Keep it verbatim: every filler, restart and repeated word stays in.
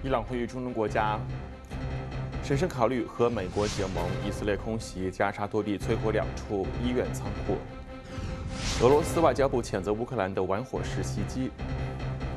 伊朗呼吁中东国家审慎考虑和美国结盟。以色列空袭加沙多地，摧毁两处医院仓库。俄罗斯外交部谴责乌克兰的玩火式袭击。